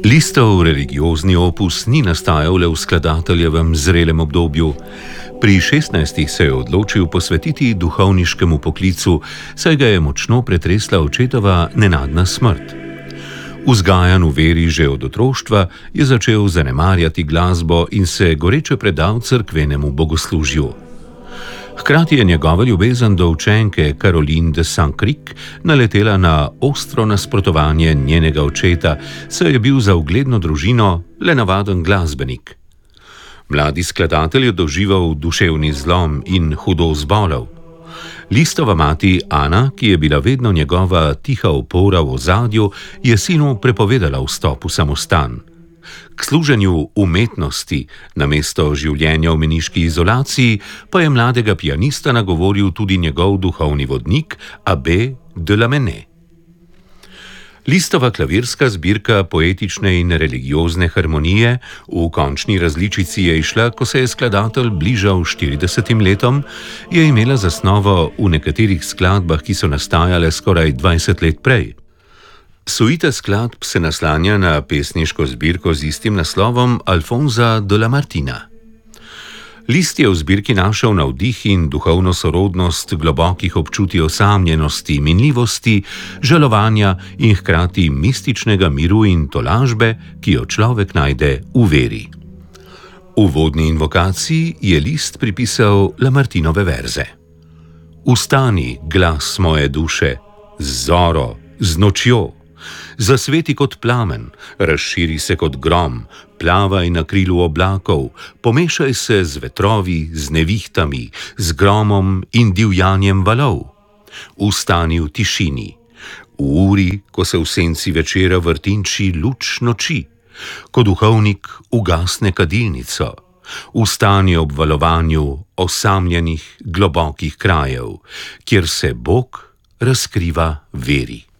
Listov religiozni opus ni nastajal le v skladateljevem zrelem obdobju. Pri 16 se je odločil posvetiti duhovniškemu poklicu, saj ga je močno pretresla očetova nenadna smrt. Vzgajan v veri že od otroštva je začel zanemarjati glasbo in se goreče predal cerkvenemu bogoslužju. Hkrati je njegova ljubezen do učenke Caroline de Saint-Cricq naletela na ostro nasprotovanje njenega očeta, saj je bil za ugledno družino le navaden glasbenik. Mladi skladatelj je doživel duševni zlom in hudo zbolel. Listova mati Ana, ki je bila vedno njegova tiha opora v ozadju, je sinu prepovedala vstop v samostan. K služenju umetnosti namesto življenja v meniški izolaciji pa je mladega pianista nagovoril tudi njegov duhovni vodnik Abbé de Lamennais. Listova klavirska zbirka poetične in religiozne harmonije v končni različici je izšla, ko se je skladatelj bližal 40 letom, je imela zasnovo v nekaterih skladbah, ki so nastajale skoraj 20 let prej. Suita skladb se naslanja na pesniško zbirko z istim naslovom Alfonsa de Lamartina. List je v zbirki našel navdih in duhovno sorodnost globokih občutij osamljenosti, minljivosti, žalovanja in hkrati mističnega miru in tolažbe, ki jo človek najde v veri. V uvodni invokaciji je List pripisal Lamartinove verze. Vstani, glas moje duše, z zoro, z nočjo, zasveti kot plamen, razširi se kot grom, plavaj na krilu oblakov, pomešaj se z vetrovi, z nevihtami, z gromom in divjanjem valov. Vstani v tišini, v uri, ko se v senci večera vrtinči luč noči, ko duhovnik ugasne kadilnico. Vstani ob valovanju osamljenih, globokih krajev, kjer se Bog razkriva veri.